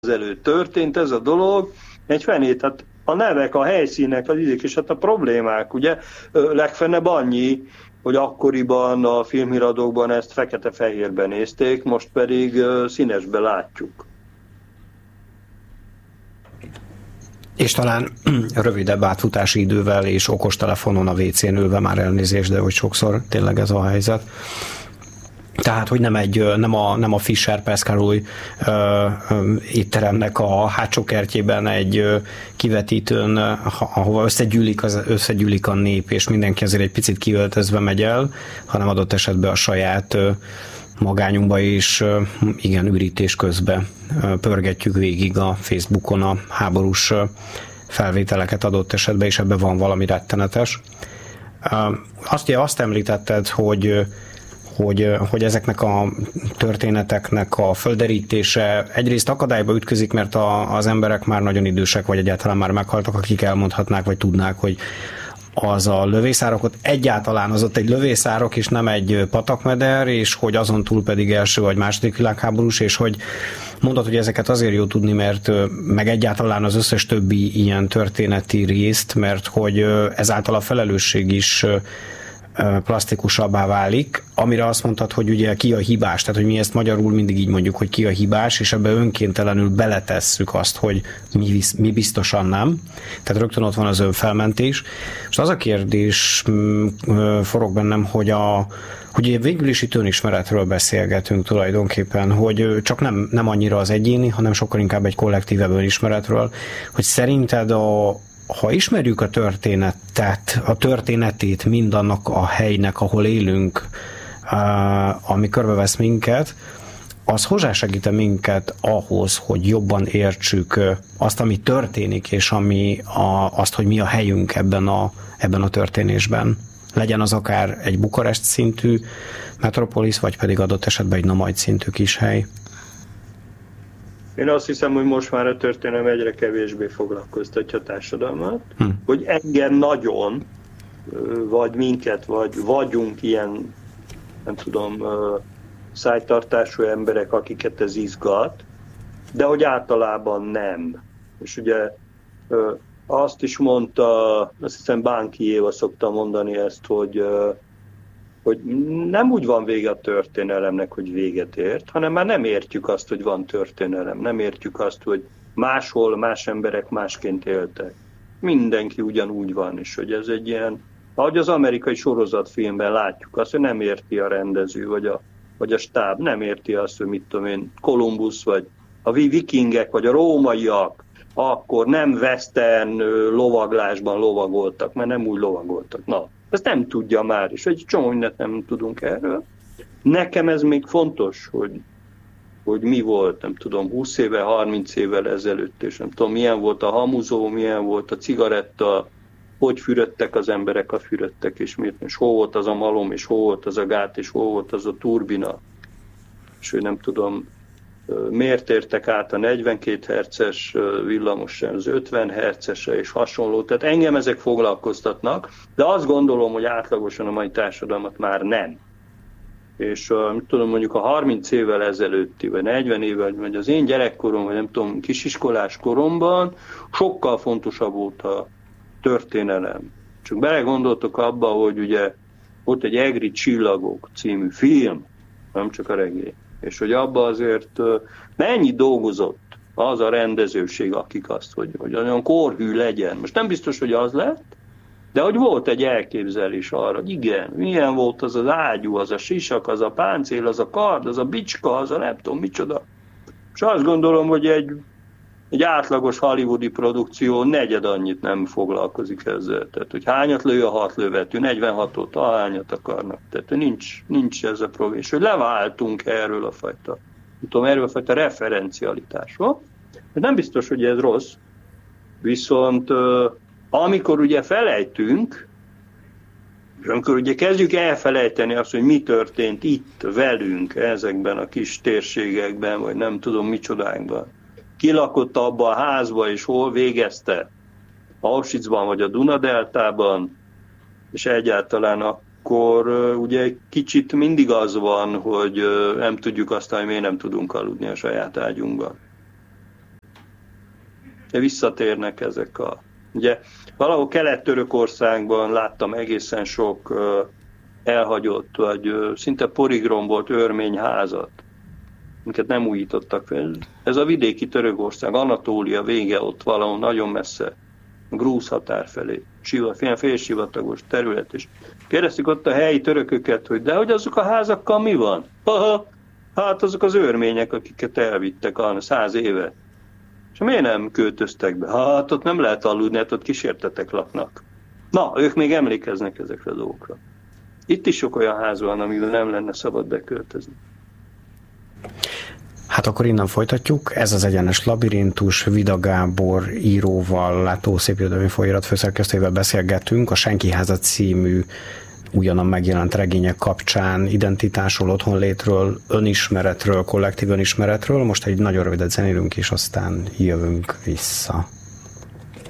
ezelőtt történt ez a dolog, egy fenét, hát a nevek, a helyszínek, az idők, és hát a problémák, ugye, legfennebb annyi, hogy akkoriban a filmhíradókban ezt fekete-fehérben nézték, most pedig színesbe látjuk. És talán rövidebb átfutási idővel és okostelefonon a WC-n ülve már elnézést, de hogy sokszor tényleg ez a helyzet. Tehát, hogy nem a Fischer Pascalúj étteremnek a hátsó kertjében egy kivetítőn, ahova összegyűlik a nép, és mindenki azért egy picit kiöltözve megy el, hanem adott esetben a saját magányunkba is, igen, ürítés közben pörgetjük végig a Facebookon a háborús felvételeket adott esetben, és ebben van valami rettenetes. Azt említetted, hogy ezeknek a történeteknek a földerítése egyrészt akadályba ütközik, mert az emberek már nagyon idősek, vagy egyáltalán már meghaltak, akik elmondhatnák, vagy tudnák, hogy az a lövészárok, ott egyáltalán az ott egy lövészárok, és nem egy patakmeder, és hogy azon túl pedig első vagy második világháborús, és hogy mondod, hogy ezeket azért jó tudni, mert meg egyáltalán az összes többi ilyen történeti részt, mert hogy ezáltal a felelősség is plastikusabbá válik, amire azt mondtad, hogy ugye ki a hibás, tehát hogy mi ezt magyarul mindig így mondjuk, hogy ki a hibás, és ebbe önkéntelenül beletesszük azt, hogy mi biztosan nem. Tehát rögtön ott van az önfelmentés. És az a kérdés forog bennem, hogy végül is itt önismeretről beszélgetünk tulajdonképpen, hogy csak nem annyira az egyéni, hanem sokkal inkább egy kollektívebb önismeretről, hogy szerinted ha ismerjük a történetét mindannak a helynek, ahol élünk, ami körbevesz minket, az hozzásegít minket ahhoz, hogy jobban értsük azt, ami történik, és azt, hogy mi a helyünk ebben a történésben. Legyen az akár egy Bukarest szintű metropolis, vagy pedig adott esetben egy Namogy szintű kis hely. Én azt hiszem, hogy most már a történelem egyre kevésbé foglalkoztatja a társadalmat, hogy engem nagyon, vagy minket, vagy vagyunk ilyen, nem tudom, szájtartású emberek, akiket ez izgat, de hogy általában nem. És ugye azt is mondta, azt hiszem Ban Ki-éva szokta mondani ezt, hogy nem úgy van vége a történelemnek, hogy véget ért, hanem már nem értjük azt, hogy van történelem, nem értjük azt, hogy máshol más emberek másként éltek. Mindenki ugyanúgy van, és hogy ez egy ilyen, ahogy az amerikai sorozatfilmben látjuk azt, hogy nem érti a rendező, vagy a stáb, nem érti azt, hogy mit tudom én, Kolumbusz, vagy a vikingek, vagy a rómaiak, akkor nem western lovaglásban lovagoltak, mert nem úgy lovagoltak. Na, ezt nem tudja már is, egy csomó mindent nem tudunk erről. Nekem ez még fontos, hogy mi volt, nem tudom, 20 éve, 30 évvel ezelőtt, és nem tudom, milyen volt a hamuzó, milyen volt a cigaretta, hogy fürödtek az emberek a fürödtek, és miért, és hol volt az a malom, és hol volt az a gát, és hol volt az a turbina, és hogy nem tudom, miért értek át a 42 Hz-es villamos az 50 Hz-esre és hasonló. Tehát engem ezek foglalkoztatnak, de azt gondolom, hogy átlagosan a mai társadalmat már nem. És tudom, mondjuk a 30 évvel ezelőtti, vagy 40 évvel, vagy az én gyerekkorom, vagy nem tudom, kisiskolás koromban sokkal fontosabb volt a történelem. Csak belegondoltok abba, hogy ugye volt egy Egri Csillagok című film, nem csak a regény. És hogy abba azért mennyi dolgozott az a rendezőség, akik azt, hogy olyan korhű legyen. Most nem biztos, hogy az lett, de hogy volt egy elképzelés arra, hogy igen, milyen volt az az ágyú, az a sisak, az a páncél, az a kard, az a bicska, az a nem tudom micsoda. És azt gondolom, hogy egy átlagos hollywoodi produkció negyed annyit nem foglalkozik ezzel. Tehát, hogy hányat lő a 6 lövető, 46-ot, ahányat akarnak. Tehát nincs ez a probléma. És hogy leváltunk erről a fajta referencialitásról. Nem biztos, hogy ez rossz. Viszont amikor ugye felejtünk, és amikor ugye kezdjük elfelejteni azt, hogy mi történt itt velünk, ezekben a kis térségekben, vagy nem tudom micsodákban, ki lakott abba a házba, és hol végezte, Auschwitzban vagy a Dunadeltában, és egyáltalán akkor ugye kicsit mindig az van, hogy nem tudjuk azt, hogy miért nem tudunk aludni a saját ágyunkban. visszatérnek ezek a... Ugye valahol Kelet-Törökországban láttam egészen sok elhagyott, vagy szinte porigrombolt örményházat, amiket nem újítottak fel. Ez a vidéki Törökország, Anatólia vége, ott valahol nagyon messze, grúz határ felé, félsivatagos terület, és kérdeztük ott a helyi törököket, hogy de hogy azok a házakkal mi van? Hát azok az örmények, akiket elvittek 100 éve. És miért nem költöztek be? Hát ott nem lehet aludni, hát ott kísértetek laknak. Na, ők még emlékeznek ezekre a dolgokra. Itt is sok olyan ház van, amiben nem lenne szabad beköltözni. Hát akkor innen folytatjuk. Ez az Egyenes Labirintus. Vida Gábor íróval, Látószépirodalmi Folyóirat főszerkesztőjével beszélgetünk a Senki háza című újonnan megjelent regények kapcsán identitásról, otthonlétről, önismeretről, kollektív önismeretről. Most egy nagyon rövidet zenélünk, és aztán jövünk vissza.